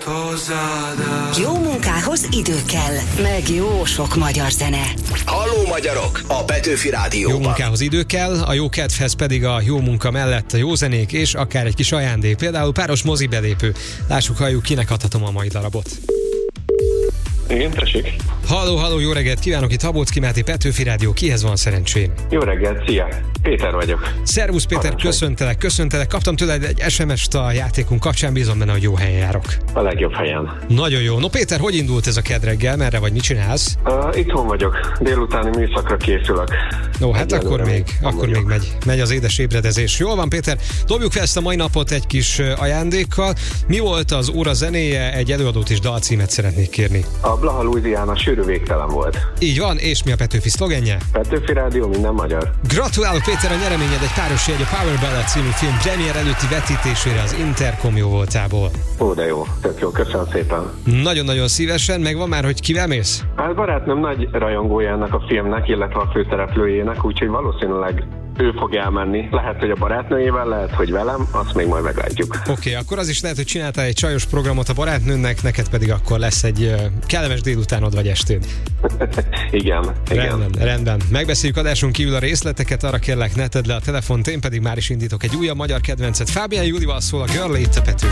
Jó munkához idő kell, meg jó sok magyar zene. Halló magyarok, a Petőfi Rádióban. Jó munkához idő kell, a jó kedvhez pedig a jó munka mellett a jó zenék és akár egy kis ajándék. Például páros mozi belépő. Lássuk, halljuk, kinek adhatom a mai darabot. Igen, tessék. Halló, jó reggelt kívánok, itt Habocki Máté, Petőfi Rádió, kihez van szerencsém? Jó reggelt, szia! Péter vagyok. Szervusz Péter, köszöntelek. Kaptam tőled egy SMS-t a játékunk kapcsán, bízom benne, hogy jó helyen járok. A legjobb helyen. Nagyon jó. No Péter, hogy indult ez a kedreggel? Merre vagy, mit csinálsz? Itthon vagyok. Délutáni műszakra készülök. No, hát akkor még megy az édes ébredezés. Jól van Péter, dobjuk fel ezt a mai napot egy kis ajándékkal. Mi volt az óra zenéje? Egy előadót és dalcímet szeretnék kérni. A Blaha Louisiana sűrű végtelen volt. Így van, és mi a Petőfi szlogenje? Petőfi Rádió, minden magyar. Gratulálok Péter, a nyereményed egy páros jegy a Power Ballad című film premier előtti vetítésére az Intercom jó voltából. Ó, de jó, tök jó, köszönöm szépen. Nagyon-nagyon szívesen, meg van már, hogy kivel mész? Hát barátnőm nagy rajongója ennek a filmnek, illetve a főszereplőjének, úgyhogy valószínűleg ő fog elmenni. Lehet, hogy a barátnőjével, lehet, hogy velem, azt még majd meglátjuk. Oké, akkor az is lehet, hogy csináltál egy csajos programot a barátnőnnek, neked pedig akkor lesz egy kellemes délutánod vagy estéd. Igen. Rendben. Megbeszéljük adásunk kívül a részleteket, arra kérlek, ne tedd le a telefont, én pedig már is indítok egy újabb magyar kedvencet. Fábián Júlival szól a Girl, itt a Petőfi.